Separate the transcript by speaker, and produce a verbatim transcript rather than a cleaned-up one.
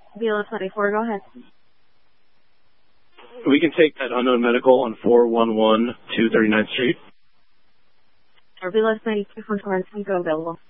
Speaker 1: B L S ninety-four, go ahead.
Speaker 2: We can take that unknown medical on four one one two thirty-ninth Street.
Speaker 1: Or B L S ninety-two from Torrance, go available.